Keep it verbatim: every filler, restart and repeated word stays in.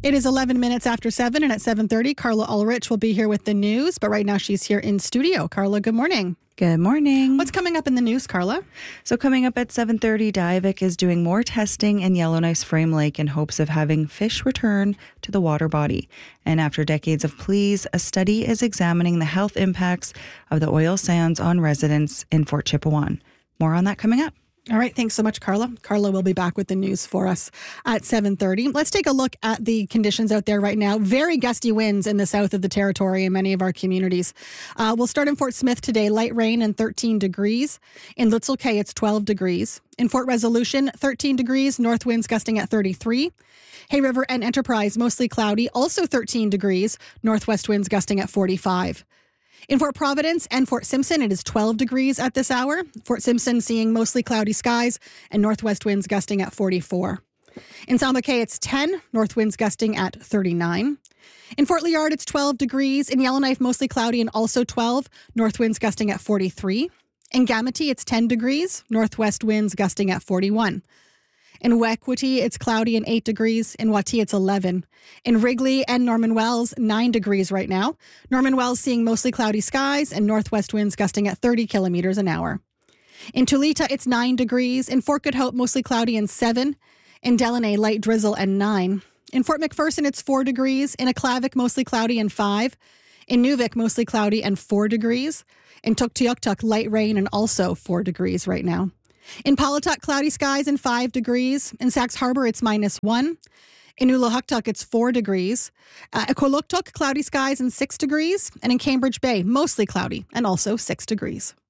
It is eleven minutes after seven, and at seven thirty, Carla Ulrich will be here with the news. But right now, she's here in studio. Carla, good morning. Good morning. What's coming up in the news, Carla? So coming up at seven thirty, Diavik is doing more testing in Yellowknife Frame Lake in hopes of having fish return to the water body. And after decades of pleas, a study is examining the health impacts of the oil sands on residents in Fort Chipewyan. More on that coming up. All right. Thanks so much, Carla. Carla will be back with the news for us at seven thirty. Let's take a look at the conditions out there right now. Very gusty winds in the south of the territory in many of our communities. Uh, we'll start in Fort Smith today. Light rain and thirteen degrees. In Litzel Cay, it's twelve degrees. In Fort Resolution, thirteen degrees. North winds gusting at thirty-three. Hay River and Enterprise, mostly cloudy. Also thirteen degrees. Northwest winds gusting at forty-five. In Fort Providence and Fort Simpson, it is twelve degrees at this hour. Fort Simpson seeing mostly cloudy skies and northwest winds gusting at forty-four. In Salma Cay, it's ten, north winds gusting at thirty-nine. In Fort Liard, it's twelve degrees. In Yellowknife, mostly cloudy and also twelve, north winds gusting at forty-three. In Gamity, it's ten degrees, northwest winds gusting at forty-one. In Wekwati, it's cloudy and eight degrees. In Wati, it's eleven. In Wrigley and Norman Wells, nine degrees right now. Norman Wells seeing mostly cloudy skies and northwest winds gusting at thirty kilometers an hour. In Tulita, it's nine degrees. In Fort Good Hope, mostly cloudy and seven. In Delaney, light drizzle and nine. In Fort McPherson, it's four degrees. In Aklavik, mostly cloudy and five. In Nuvik, mostly cloudy and four degrees. In Tuktoyaktuk, light rain and also four degrees right now. In Palatut, cloudy skies and five degrees. In Sax Harbor, it's minus one. In Uluhuktuk, it's four degrees. Uh, Ekoluktuk, cloudy skies and six degrees. And in Cambridge Bay, mostly cloudy and also six degrees.